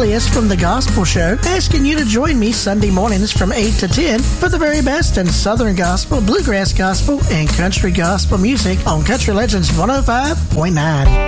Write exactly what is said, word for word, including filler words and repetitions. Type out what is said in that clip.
Julius from The Gospel Show, asking you to join me Sunday mornings from eight to ten for the very best in Southern Gospel, Bluegrass Gospel, and Country Gospel music on Country Legends one oh five point nine.